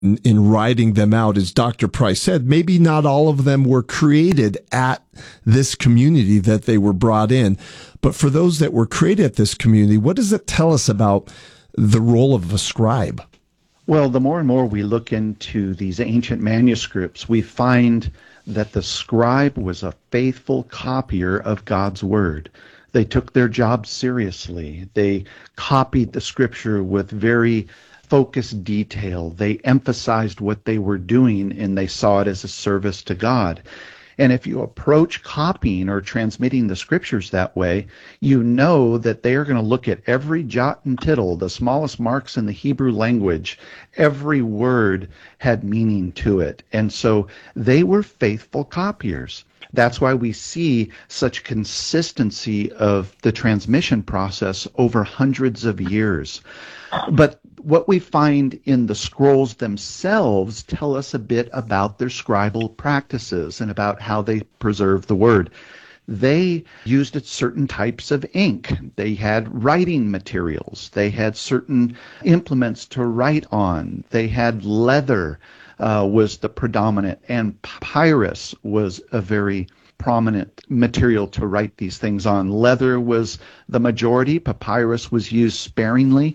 in writing them out, as Dr. Price said, maybe not all of them were created at this community that they were brought in. But for those that were created at this community, what does it tell us about the role of a scribe? Well, the more and more we look into these ancient manuscripts, we find that the scribe was a faithful copier of God's word. They took their job seriously. They copied the scripture with very focused detail. They emphasized what they were doing, and they saw it as a service to God. And if you approach copying or transmitting the scriptures that way, you know that they are going to look at every jot and tittle, the smallest marks in the Hebrew language. Every word had meaning to it. And so they were faithful copiers. That's why we see such consistency of the transmission process over hundreds of years. But what we find in the scrolls themselves tell us a bit about their scribal practices and about how they preserve the word. They used certain types of ink. They had writing materials. They had certain implements to write on. They had leather was the predominant, and papyrus was a very prominent material to write these things on. Leather was the majority. Papyrus was used sparingly.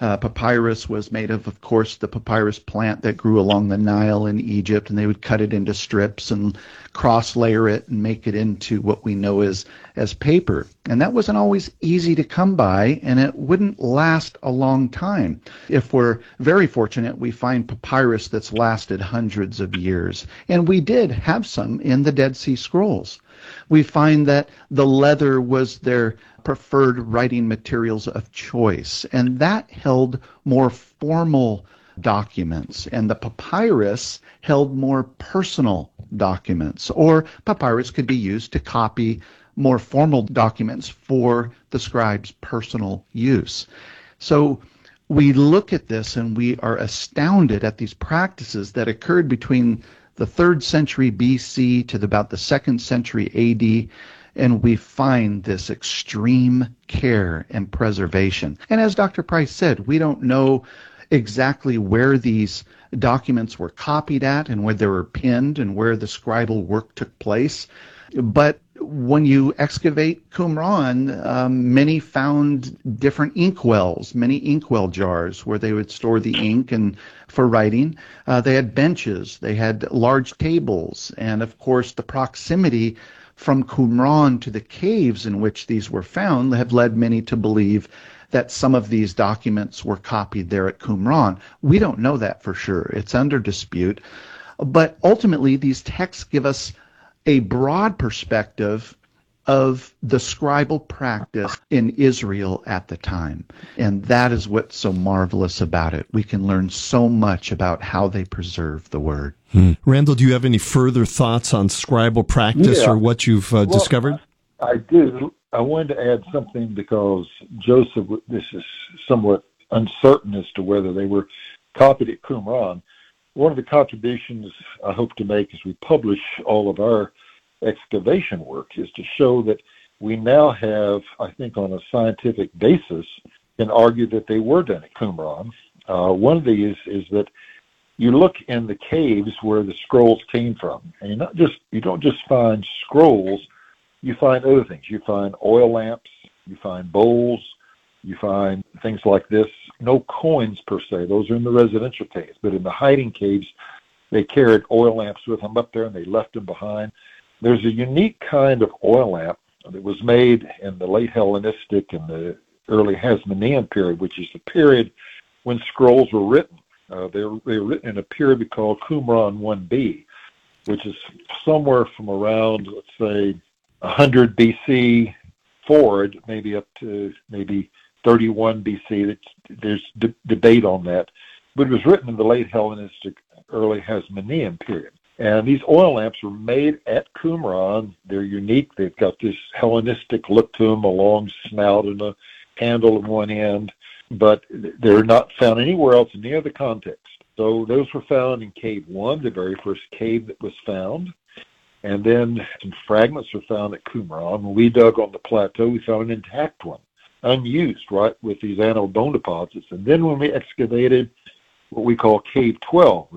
Papyrus was made of course, the papyrus plant that grew along the Nile in Egypt, and they would cut it into strips and cross-layer it and make it into what we know as paper. And that wasn't always easy to come by, and it wouldn't last a long time. If we're very fortunate, we find papyrus that's lasted hundreds of years. And we did have some in the Dead Sea Scrolls. We find that the leather was their preferred writing materials of choice, and that held more formal documents, and the papyrus held more personal documents, or papyrus could be used to copy more formal documents for the scribe's personal use. So we look at this and we are astounded at these practices that occurred between the 3rd century BC to about the 2nd century AD, and we find this extreme care and preservation. And as Dr. Price said, we don't know exactly where these documents were copied at and where they were pinned and where the scribal work took place. But when you excavate Qumran, many found different inkwells, many inkwell jars where they would store the ink and for writing. They had benches, they had large tables, and of course the proximity from Qumran to the caves in which these were found have led many to believe that some of these documents were copied there at Qumran. We don't know that for sure. It's under dispute. But ultimately, these texts give us a broad perspective of the scribal practice in Israel at the time. And that is what's so marvelous about it. We can learn so much about how they preserve the word. Randall, do you have any further thoughts on scribal practice or what you've discovered? I do. I wanted to add something because Joseph, this is somewhat uncertain as to whether they were copied at Qumran. One of the contributions I hope to make as we publish all of our excavation work is to show that we now have, I think on a scientific basis, can argue that they were done at Qumran. One of these is that you look in the caves where the scrolls came from, and you don't just find scrolls, you find other things. You find oil lamps, you find bowls, you find things like this. No coins per se, those are in the residential caves, but in the hiding caves, they carried oil lamps with them up there and they left them behind. There's a unique kind of oil lamp that was made in the late Hellenistic and the early Hasmonean period, which is the period when scrolls were written. They were written in a period called Qumran 1b, which is somewhere from around, let's say, 100 BC forward, maybe up to maybe 31 BC. There's debate on that. But it was written in the late Hellenistic, early Hasmonean period. And these oil lamps were made at Qumran. They're unique. They've got this Hellenistic look to them, a long snout and a handle at one end. But they're not found anywhere else in any other context. So those were found in Cave 1, the very first cave that was found. And then some fragments were found at Qumran. When we dug on the plateau, we found an intact one, unused, right, with these animal bone deposits. And then when we excavated what we call Cave 12,